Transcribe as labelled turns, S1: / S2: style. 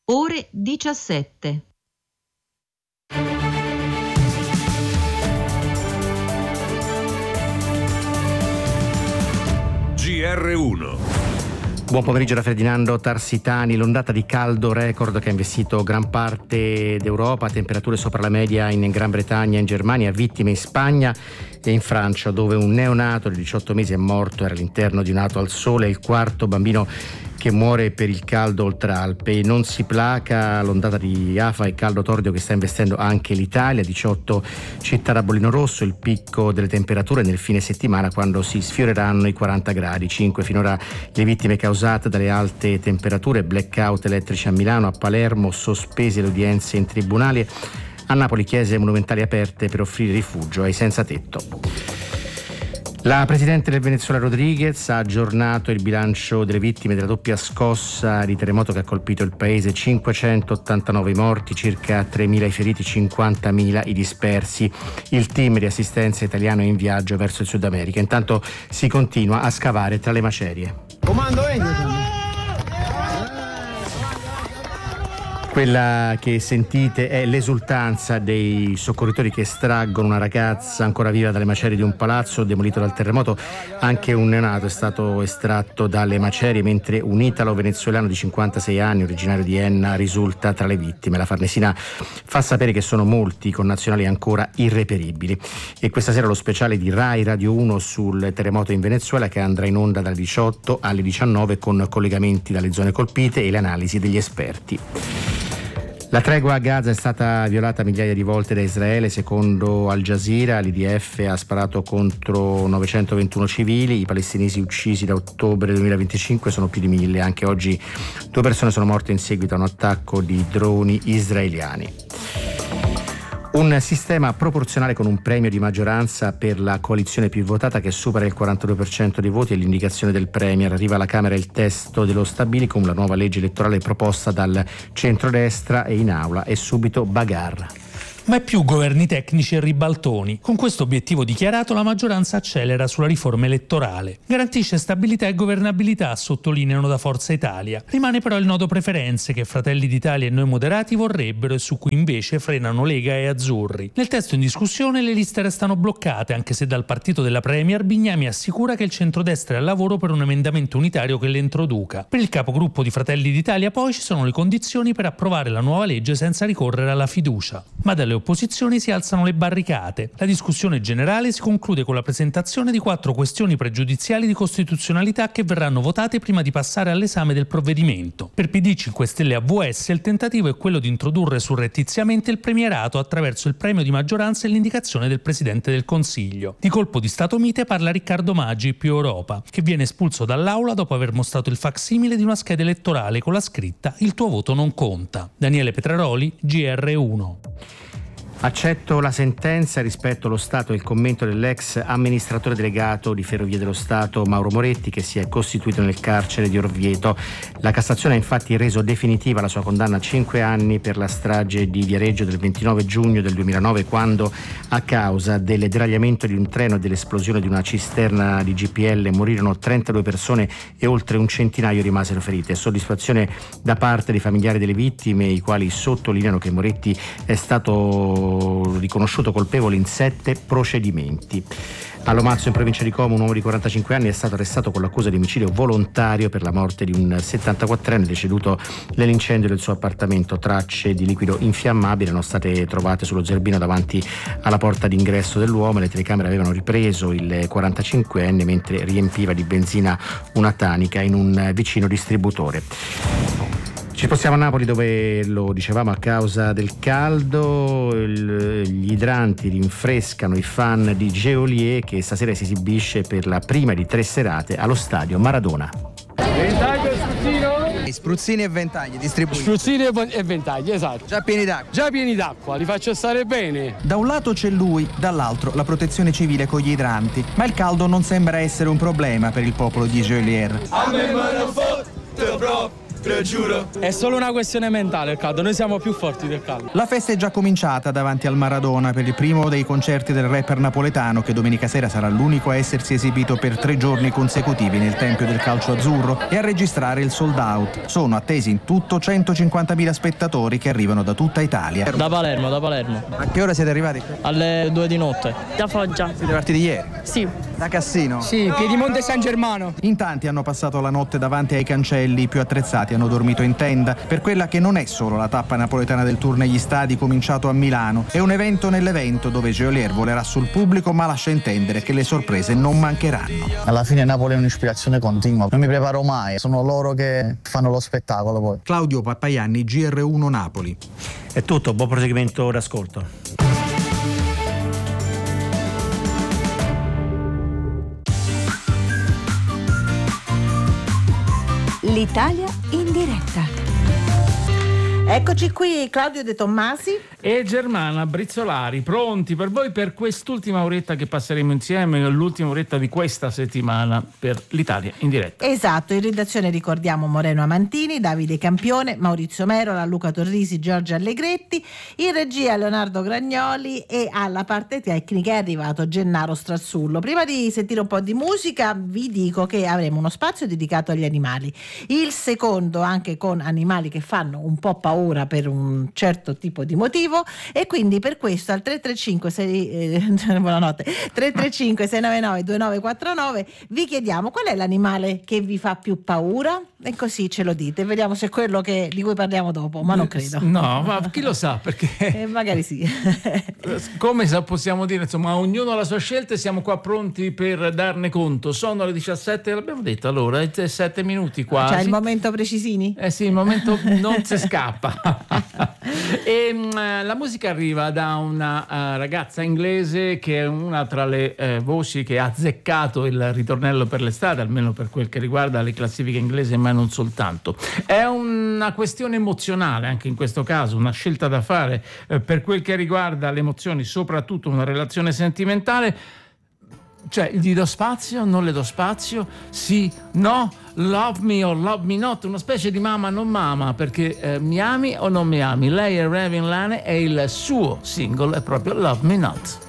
S1: ore 17.
S2: GR1.
S3: Buon pomeriggio da Ferdinando Tarsitani. L'ondata di caldo record che ha investito gran parte d'Europa, temperature sopra la media in Gran Bretagna, in Germania, vittime in Spagna e in Francia, dove un neonato di 18 mesi è morto, era all'interno di un'auto al sole, il quarto bambino che muore per il caldo oltre Alpe. Non si placa l'ondata di afa e caldo torrido che sta investendo anche l'Italia, 18 città da bollino rosso, il picco delle temperature nel fine settimana quando si sfioreranno i 40 gradi, 5 finora le vittime causate dalle alte temperature, blackout elettrici a Milano, a Palermo, sospese le udienze in tribunale, a Napoli chiese monumentali aperte per offrire rifugio ai senza tetto. La Presidente del Venezuela Rodriguez ha aggiornato il bilancio delle vittime della doppia scossa di terremoto che ha colpito il paese, 589 morti, circa 3.000 i feriti, 50.000 i dispersi. Il team di assistenza italiano è in viaggio verso il Sud America. Intanto si continua a scavare tra le macerie. Comando Ennio. Quella che sentite è l'esultanza dei soccorritori che estraggono una ragazza ancora viva dalle macerie di un palazzo demolito dal terremoto. Anche un neonato è stato estratto dalle macerie, mentre un italo-venezuelano di 56 anni, originario di Enna, risulta tra le vittime. La Farnesina fa sapere che sono molti connazionali ancora irreperibili. E questa sera lo speciale di Rai Radio 1 sul terremoto in Venezuela, che andrà in onda dalle 18 alle 19 con collegamenti dalle zone colpite e le analisi degli esperti. La tregua a Gaza è stata violata migliaia di volte da Israele. Secondo Al Jazeera, l'IDF ha sparato contro 921 civili. I palestinesi uccisi da ottobre 2025 sono più di 1.000. Anche oggi 2 persone sono morte in seguito a un attacco di droni israeliani. Un sistema proporzionale con un premio di maggioranza per la coalizione più votata che supera il 42% dei voti e l'indicazione del premier. Arriva alla Camera il testo dello Stabilicum, la nuova legge elettorale proposta dal centrodestra, e in aula è subito bagarre.
S4: Ma è più governi tecnici e ribaltoni. Con questo obiettivo dichiarato la maggioranza accelera sulla riforma elettorale. Garantisce stabilità e governabilità, sottolineano da Forza Italia. Rimane però il nodo preferenze che Fratelli d'Italia e Noi Moderati vorrebbero e su cui invece frenano Lega e Azzurri. Nel testo in discussione le liste restano bloccate, anche se dal partito della Premier Bignami assicura che il centrodestra è al lavoro per un emendamento unitario che le introduca. Per il capogruppo di Fratelli d'Italia poi ci sono le condizioni per approvare la nuova legge senza ricorrere alla fiducia. Ma dalle opposizioni si alzano le barricate. La discussione generale si conclude con la presentazione di 4 questioni pregiudiziali di costituzionalità che verranno votate prima di passare all'esame del provvedimento. Per PD, 5 Stelle e AVS il tentativo è quello di introdurre surrettiziamente il premierato attraverso il premio di maggioranza e l'indicazione del Presidente del Consiglio. Di colpo di Stato mite parla Riccardo Maggi, più Europa, che viene espulso dall'aula dopo aver mostrato il facsimile di una scheda elettorale con la scritta "Il tuo voto non conta". Daniele Petraroli, GR1.
S3: Accetto la sentenza, rispetto allo Stato e il commento dell'ex amministratore delegato di Ferrovie dello Stato Mauro Moretti, che si è costituito nel carcere di Orvieto. La Cassazione ha infatti reso definitiva la sua condanna a 5 anni per la strage di Viareggio del 29 giugno del 2009, quando a causa del deragliamento di un treno e dell'esplosione di una cisterna di GPL morirono 32 persone e oltre un centinaio rimasero ferite. Soddisfazione da parte dei familiari delle vittime, i quali sottolineano che Moretti è stato riconosciuto colpevole in 7 procedimenti. A Lomazzo, in provincia di Como, un uomo di 45 anni è stato arrestato con l'accusa di omicidio volontario per la morte di un 74enne deceduto nell'incendio del suo appartamento. Tracce di liquido infiammabile erano state trovate sullo zerbino davanti alla porta d'ingresso dell'uomo. Le telecamere avevano ripreso il 45enne mentre riempiva di benzina una tanica in un vicino distributore. Ci spostiamo a Napoli, dove, lo dicevamo, a causa del caldo gli idranti rinfrescano i fan di Geolier, che stasera si esibisce per la prima di 3 serate allo stadio Maradona.
S5: Ventaglio, spruzzino?
S6: Spruzzini e ventagli distribuiti.
S5: Spruzzini e ventagli, esatto.
S6: Già pieni d'acqua.
S5: Già pieni d'acqua, li faccio stare bene.
S6: Da un lato c'è lui, dall'altro la protezione civile con gli idranti. Ma il caldo non sembra essere un problema per il popolo di Geolier.
S7: A me non fotte proprio
S2: te lo giuro. È solo una questione mentale il caldo, noi siamo più forti del caldo.
S6: La festa è già cominciata davanti al Maradona per il primo dei concerti del rapper napoletano, che domenica sera sarà l'unico a essersi esibito per 3 giorni consecutivi nel Tempio del Calcio Azzurro e a registrare il sold out. Sono attesi in tutto 150.000 spettatori che arrivano da tutta Italia.
S2: Da Palermo.
S6: A che ora siete arrivati?
S2: Alle 2 di notte.
S7: Da Foggia.
S6: Siete partiti ieri?
S7: Sì.
S6: Da Cassino?
S2: Sì, Piedimonte San Germano.
S6: In tanti hanno passato la notte davanti ai cancelli, i più attrezzati hanno dormito in tenda per quella che non è solo la tappa napoletana del tour negli stadi cominciato a Milano, è un evento nell'evento dove Geolier volerà sul pubblico, ma lascia intendere che le sorprese non mancheranno.
S8: Alla fine Napoli è un'ispirazione continua, non mi preparo mai, sono loro che fanno lo spettacolo poi.
S6: Claudio Pappaianni, GR1 Napoli.
S3: È tutto, buon proseguimento d'ascolto.
S9: L'Italia in diretta. Eccoci qui, Claudio De Tommasi
S10: e Germana Brizzolari, pronti per voi per quest'ultima oretta che passeremo insieme, l'ultima oretta di questa settimana per l'Italia in diretta.
S9: Esatto, in redazione ricordiamo Moreno Amantini, Davide Campione, Maurizio Merola, Luca Torrisi, Giorgia Allegretti, in regia Leonardo Gragnoli e alla parte tecnica è arrivato Gennaro Strazzullo. Prima di sentire un po' di musica vi dico che avremo uno spazio dedicato agli animali, il secondo anche con animali che fanno un po' paura per un certo tipo di motivo, e quindi per questo al 335 699 2949 vi chiediamo qual è l'animale che vi fa più paura, e così ce lo dite, vediamo se è quello di cui parliamo dopo, ma non credo.
S10: No, ma chi lo sa, perché
S9: magari sì.
S10: Come possiamo dire, insomma, ognuno ha la sua scelta e siamo qua pronti per darne conto. Sono le 17, l'abbiamo detto, allora 7 minuti quasi.
S9: Cioè il momento precisini?
S10: Sì, il momento non si scappa. E la musica arriva da una ragazza inglese che è una tra le voci che ha azzeccato il ritornello per l'estate, almeno per quel che riguarda le classifiche inglesi, ma non soltanto. È una questione emozionale anche in questo caso, una scelta da fare per quel che riguarda le emozioni, soprattutto una relazione sentimentale. Cioè, gli do spazio, non le do spazio, sì, no, love me or love me not, una specie di mamma non mamma, perché mi ami o non mi ami. Lei è Raven Lane e il suo singolo è proprio Love Me Not.